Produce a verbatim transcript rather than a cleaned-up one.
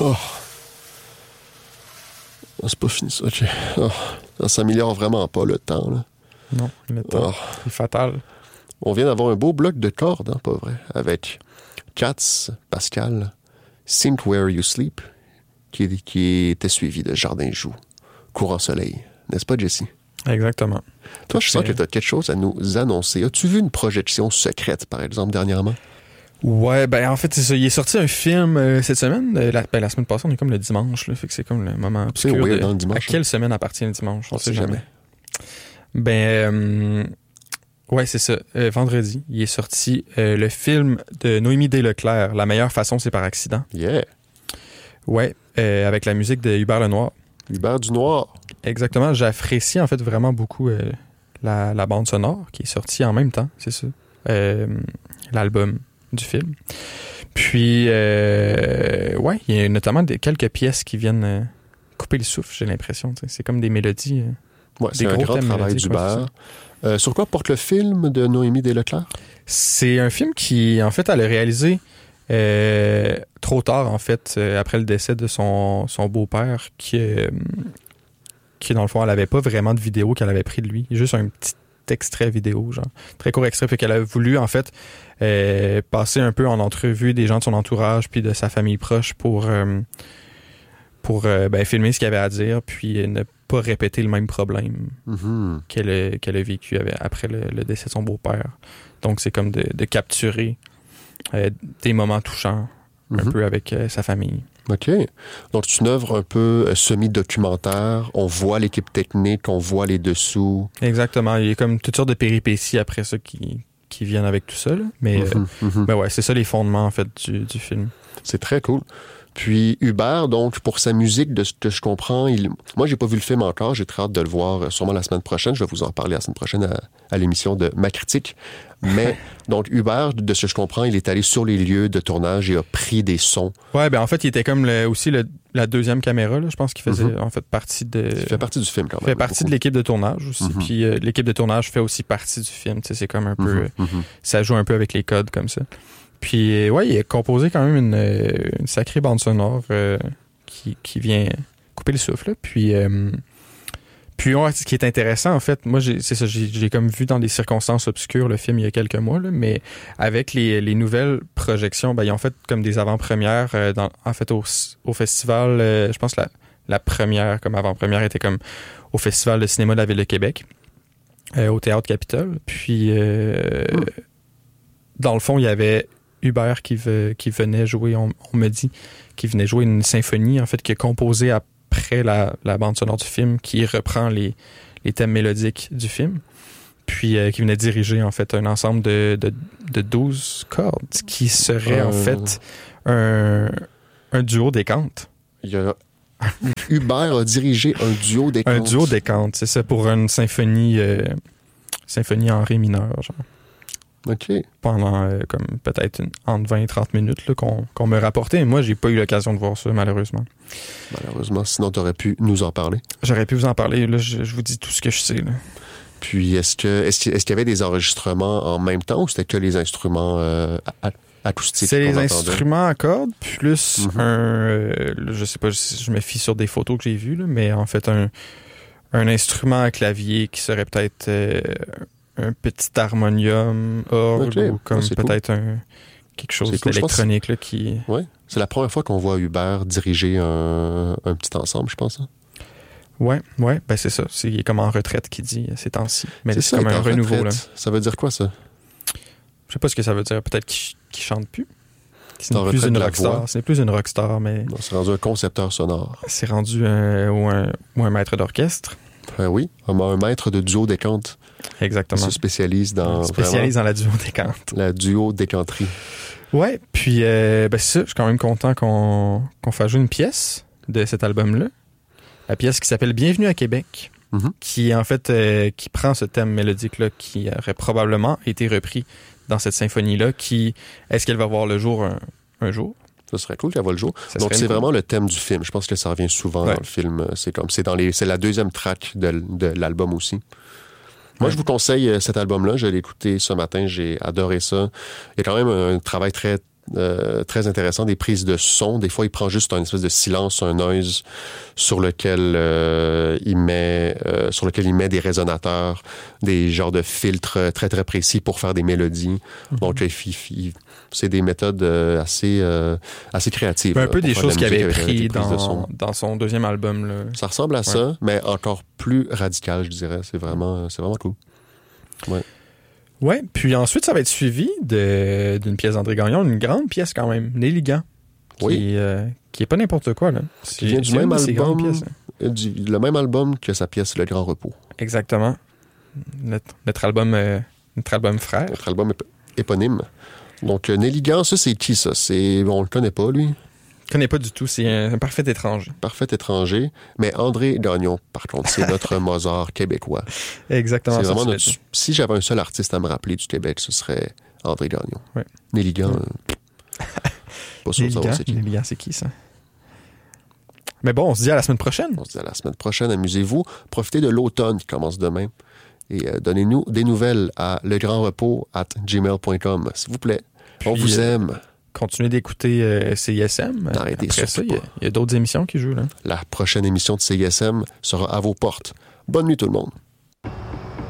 Oh. Oh, c'est pas fini ça, ok. Oh. Ça s'améliore vraiment pas le temps, là. Non, le temps Oh. est fatal. On vient d'avoir un beau bloc de cordes, hein, pas vrai, avec Cats, Pascal, Think Where You Sleep, qui, qui était suivi de Jardin Joue, Courant Soleil. N'est-ce pas, Jessie? Exactement. Toi, je sens que tu as quelque chose à nous annoncer. As-tu vu une projection secrète, par exemple, dernièrement? Ouais, ben en fait, c'est ça. Il est sorti un film euh, cette semaine. Euh, la, ben, la semaine passée, on est comme le dimanche, là. Fait que c'est comme le moment obscur. C'est weird, de, hein, le dimanche. À quelle semaine appartient le dimanche? On, On sait sait jamais. jamais. Ben, euh, ouais, c'est ça. Euh, vendredi, il est sorti euh, le film de Noémie Desleclerc, La meilleure façon, c'est par accident. Yeah! Ouais, euh, avec la musique de Hubert Lenoir. Hubert Dunoir. Exactement. J'apprécie en fait vraiment beaucoup euh, la, la bande sonore qui est sortie en même temps, c'est ça. Euh, l'album du film. Puis, euh, ouais, il y a notamment des, quelques pièces qui viennent euh, couper le souffle, j'ai l'impression. T'sais. C'est comme des mélodies. Euh, Ouais, c'est des un gros grand thèmes travail mélodiques, d'Hubert. ouais, Euh, sur quoi porte le film de Noémie Desleclerc? C'est un film qui, en fait, elle a réalisé euh, trop tard, en fait, euh, après le décès de son, son beau-père, qui, euh, qui, dans le fond, elle avait pas vraiment de vidéo qu'elle avait pris de lui. Juste un petit extrait vidéo, genre. Très court extrait. Fait qu'elle a voulu, en fait, euh, passer un peu en entrevue des gens de son entourage puis de sa famille proche pour, euh, pour euh, ben, filmer ce qu'il y avait à dire puis ne pas répéter le même problème Mm-hmm. qu'elle a, qu'elle a vécu avec, après le, le décès de son beau-père. Donc, c'est comme de, de capturer euh, des moments touchants Mm-hmm. un peu avec euh, sa famille. OK. Donc, c'est une œuvre un peu euh, semi-documentaire. On voit l'équipe technique, on voit les dessous. Exactement. Il y a comme toutes sortes de péripéties après ça qui, qui viennent avec tout ça. Là. Mais Mm-hmm. euh, Mm-hmm. ben ouais, c'est ça les fondements en fait du, du film. C'est très cool. Puis Hubert, donc, pour sa musique, de ce que je comprends, il... moi, j'ai pas vu le film encore. J'ai très hâte de le voir euh, sûrement la semaine prochaine. Je vais vous en parler la semaine prochaine à, à l'émission de Ma Critique. Mais, donc, Hubert, de ce que je comprends, il est allé sur les lieux de tournage et a pris des sons. Ouais, ben en fait, il était comme le, aussi le, la deuxième caméra. Là. Je pense qu'il faisait Mm-hmm. en fait partie de... Il fait partie du film, quand Il même. fait partie beaucoup. de l'équipe de tournage aussi. Mm-hmm. Puis euh, l'équipe de tournage fait aussi partie du film. Tu sais, c'est comme un peu... Mm-hmm. Mm-hmm. Ça joue un peu avec les codes comme ça. Puis, euh, ouais, il a composé quand même une, euh, une sacrée bande sonore euh, qui, qui vient couper le souffle. Là. Puis, euh, puis ouais, ce qui est intéressant, en fait, moi, j'ai, c'est ça, j'ai, j'ai comme vu dans des circonstances obscures le film il y a quelques mois, là, mais avec les, les nouvelles projections, ben, ils ont fait comme des avant-premières, euh, dans, en fait, au, au festival, euh, je pense que la, la première, comme avant-première, était comme au Festival de cinéma de la Ville de Québec, euh, au Théâtre Capitole. Puis, euh, mm. dans le fond, il y avait Hubert qui, veut, qui venait jouer, on, on me dit, qui venait jouer une symphonie, en fait, qui est composée après la, la bande sonore du film, qui reprend les, les thèmes mélodiques du film, puis euh, qui venait diriger, en fait, un ensemble de, de, de douze cordes, qui serait, euh... en fait, un, un duo des cantes. Il y a... Hubert a dirigé un duo des cantes. Un duo des cantes, c'est ça, pour une symphonie, euh, symphonie en ré mineur, genre. OK. Pendant euh, comme peut-être une, entre vingt et trente minutes là, qu'on, qu'on me rapportait. Et moi, j'ai pas eu l'occasion de voir ça, malheureusement. Malheureusement, sinon tu aurais pu nous en parler. J'aurais pu vous en parler. Là, je, je vous dis tout ce que je sais. Là. Puis, est-ce que est-ce, qu'il, est-ce qu'il y avait des enregistrements en même temps ou c'était que les instruments euh, a- acoustiques? C'est les qu'on instruments à cordes, plus mm-hmm. un... Euh, je sais pas, je, je me fie sur des photos que j'ai vues, là, mais en fait, un, un instrument à clavier qui serait peut-être... Euh, un petit harmonium, orgue, okay. ou comme ah, peut-être cool. un, quelque chose cool, d'électronique là, qui... Oui, c'est la première fois qu'on voit Hubert diriger un, un petit ensemble, je pense. Hein? Oui, ouais, ben c'est ça. C'est, il est comme en retraite qui dit ces temps-ci. Mais c'est, c'est ça, comme un renouveau. Là. Ça veut dire quoi, ça? Je sais pas ce que ça veut dire. Peut-être qu'il, qu'il chante plus. C'est n'est plus une rockstar. C'est plus une rockstar, mais... Non, c'est rendu un concepteur sonore. C'est rendu un, ou, un, ou un maître d'orchestre. Ben oui, un maître de duo décante. Exactement. Il se spécialise dans... Il se spécialise dans la duo décante. La duo décanterie. Ouais, puis euh, ben c'est ça, je suis quand même content qu'on, qu'on fasse jouer une pièce de cet album-là. La pièce qui s'appelle Bienvenue à Québec, mm-hmm. qui en fait euh, qui prend ce thème mélodique-là qui aurait probablement été repris dans cette symphonie-là, qui est-ce qu'elle va voir le jour un, un jour? Ça serait cool qu'elle voit le jour. Ça Donc, c'est cool. vraiment le thème du film. Je pense que ça revient souvent ouais. dans le film. C'est comme c'est dans les c'est la deuxième track de, de l'album aussi. Moi, ouais. je vous conseille cet album-là. Je l'ai écouté ce matin. J'ai adoré ça. Il y a quand même un travail très Euh, très intéressant, des prises de son. Des fois, il prend juste un espèce de silence, un noise sur lequel euh, il met euh, sur lequel il met des résonateurs, des genres de filtres très très précis pour faire des mélodies. Mm-hmm. Donc, il, il, c'est des méthodes euh, assez euh, assez créatives. Un peu là, des choses qu'il avait pris de dans, dans son deuxième album. Là. Ça ressemble à ouais. ça, mais encore plus radical, je dirais. C'est vraiment c'est vraiment cool. Ouais. Ouais, puis ensuite, ça va être suivi de, d'une pièce d'André Gagnon, une grande pièce quand même, Néligan, qui, oui. euh, qui est pas n'importe quoi, là. C'est, qui vient du même album, pièces, hein. du, le même album que sa pièce Le Grand Repos. Exactement. Notre, notre album euh, notre album frère. Notre album ép- éponyme. Donc, Néligan, ça, c'est qui, ça? C'est, on le connaît pas, lui. Je connais pas du tout, c'est un, un parfait étranger. Parfait étranger, mais André Gagnon, par contre, c'est notre Mozart québécois. Exactement. C'est vraiment notre, si j'avais un seul artiste à me rappeler du Québec, ce serait André Gagnon. Ouais. Néligan, ouais. euh, pas sûr de savoir c'est qui. Néligan, c'est qui ça? Mais bon, on se dit à la semaine prochaine. On se dit à la semaine prochaine, amusez-vous. Profitez de l'automne qui commence demain. Et euh, donnez-nous des nouvelles à legrandrepos arobase gmail point com, s'il vous plaît. Puis, on vous euh... aime. Continuez d'écouter euh, C I S M. N'arrêtez Après ça, il y, y a d'autres émissions qui jouent. Là. La prochaine émission de C I S M sera à vos portes. Bonne nuit tout le monde.